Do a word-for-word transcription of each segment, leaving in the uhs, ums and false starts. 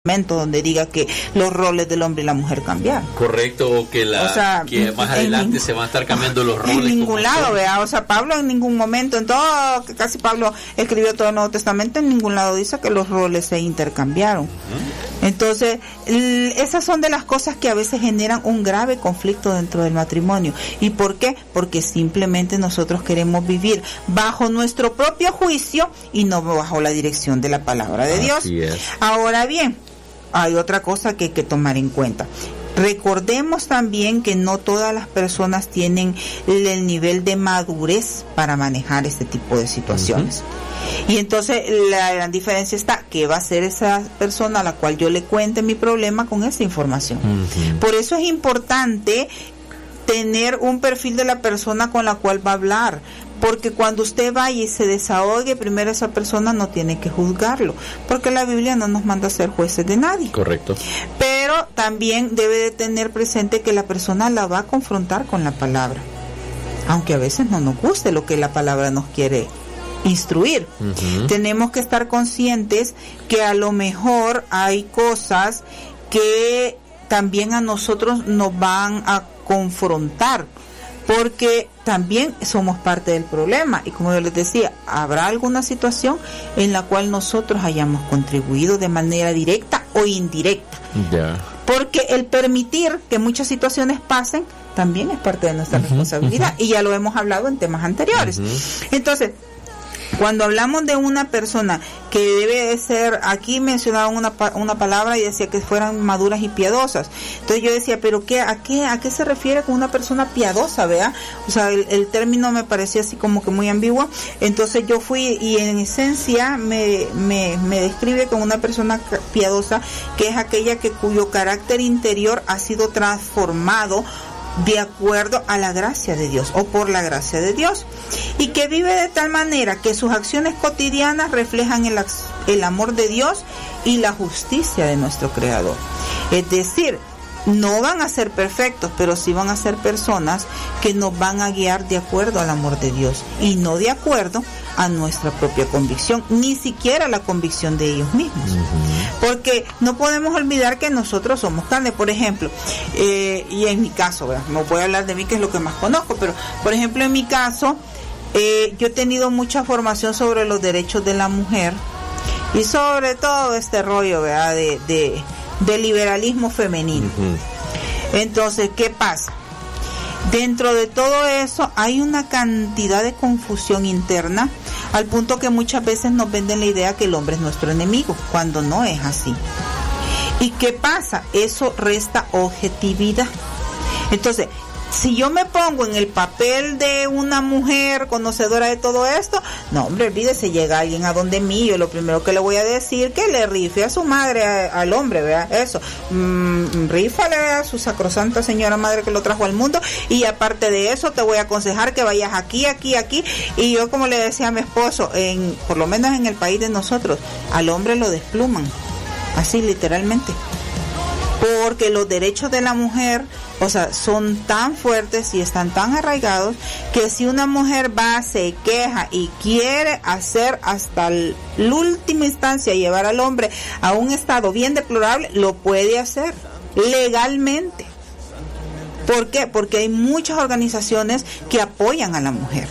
donde diga que los roles del hombre y la mujer cambian. Correcto, o que, la, o sea, que más adelante se van a estar cambiando los roles. En ningún lado, vea, o sea, Pablo en ningún momento, en todo, que casi Pablo escribió todo el Nuevo Testamento, en ningún lado dice que los roles se intercambiaron. ¿Mm? Entonces, l- esas son de las cosas que a veces generan un grave conflicto dentro del matrimonio. ¿Y por qué? Porque simplemente nosotros queremos vivir bajo nuestro propio juicio y no bajo la dirección de la palabra de Dios. Así es. Ahora bien, hay otra cosa que hay que tomar en cuenta. Recordemos también que no todas las personas tienen el nivel de madurez para manejar este tipo de situaciones. Uh-huh. Y entonces la gran diferencia está que va a ser esa persona a la cual yo le cuente mi problema con esa información. Uh-huh. Por eso es importante tener un perfil de la persona con la cual va a hablar, porque cuando usted vaya y se desahogue, primero esa persona no tiene que juzgarlo, porque la Biblia no nos manda a ser jueces de nadie. Correcto. Pero también debe de tener presente que la persona la va a confrontar con la palabra, aunque a veces no nos guste lo que la palabra nos quiere instruir. Uh-huh. Tenemos que estar conscientes que a lo mejor hay cosas que también a nosotros nos van a confrontar, porque también somos parte del problema, y como yo les decía, habrá alguna situación en la cual nosotros hayamos contribuido de manera directa o indirecta. Yeah. Porque el permitir que muchas situaciones pasen también es parte de nuestra uh-huh, responsabilidad, uh-huh. y ya lo hemos hablado en temas anteriores. Uh-huh. Entonces, cuando hablamos de una persona que debe de ser, aquí mencionaban una una palabra y decía que fueran maduras y piadosas. Entonces yo decía, pero qué a qué a qué se refiere con una persona piadosa, vea? O sea, el, el término me parecía así como que muy ambiguo. Entonces yo fui y en esencia me me me describe como una persona piadosa, que es aquella que cuyo carácter interior ha sido transformado de acuerdo a la gracia de Dios o por la gracia de Dios, y que vive de tal manera que sus acciones cotidianas reflejan el, el amor de Dios y la justicia de nuestro Creador. Es decir, no van a ser perfectos, pero sí van a ser personas que nos van a guiar de acuerdo al amor de Dios y no de acuerdo a nuestra propia convicción, ni siquiera la convicción de ellos mismos. Uh-huh. Porque no podemos olvidar que nosotros somos carne. Por ejemplo, eh, y en mi caso, ¿verdad? No voy a hablar de mí, que es lo que más conozco, pero por ejemplo en mi caso, eh, yo he tenido mucha formación sobre los derechos de la mujer y sobre todo este rollo, ¿verdad? de, de, de liberalismo femenino. Uh-huh. Entonces, ¿qué pasa? Dentro de todo eso hay una cantidad de confusión interna, al punto que muchas veces nos venden la idea que el hombre es nuestro enemigo, cuando no es así. ¿Y qué pasa? Eso resta objetividad. Entonces, si yo me pongo en el papel de una mujer conocedora de todo esto, no, hombre, olvídese, llega alguien a donde mí, yo lo primero que le voy a decir, que le rife a su madre, a, al hombre, vea, eso, mm, rífale a su sacrosanta señora madre que lo trajo al mundo, y aparte de eso te voy a aconsejar que vayas aquí, aquí, aquí, y yo, como le decía a mi esposo, en, por lo menos en el país de nosotros, al hombre lo despluman, así literalmente, porque los derechos de la mujer, o sea, son tan fuertes y están tan arraigados que si una mujer va, se queja y quiere hacer hasta la última instancia, llevar al hombre a un estado bien deplorable, lo puede hacer legalmente. ¿Por qué? Porque hay muchas organizaciones que apoyan a la mujer.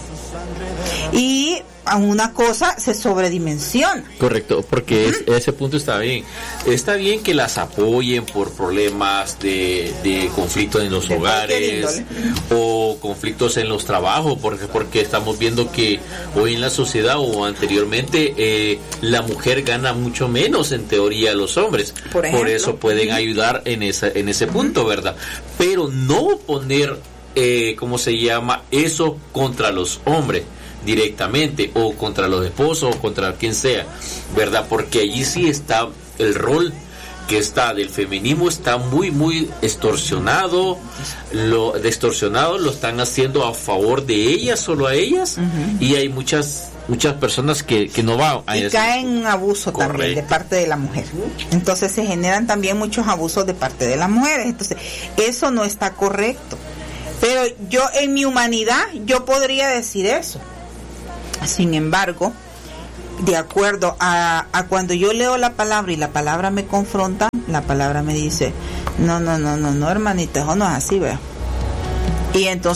Y a una cosa se sobredimensiona. Correcto, porque es, ese punto está bien. Está bien que las apoyen por problemas de, de conflictos en los de hogares o conflictos en los trabajos, porque porque estamos viendo que hoy en la sociedad o anteriormente eh, la mujer gana mucho menos en teoría a los hombres. Por, ejemplo, por eso pueden uh-huh. ayudar en esa en ese punto, ¿verdad? Pero no poner eh, ¿cómo se llama? Eso contra los hombres directamente, o contra los esposos, o contra quien sea, ¿verdad? Porque allí sí está el rol que está del feminismo, está muy muy extorsionado, lo distorsionado, lo están haciendo a favor de ellas, solo a ellas, uh-huh. y hay muchas muchas personas que, que no van a y eso. Caen en abuso. Correcto. También de parte de la mujer. Entonces se generan también muchos abusos de parte de las mujeres. Entonces eso no está correcto. Pero yo en mi humanidad yo podría decir eso. Sin embargo, de acuerdo a, a cuando yo leo la palabra y la palabra me confronta, la palabra me dice, no, no, no, no, no, hermanita, eso no es así, vea. Y entonces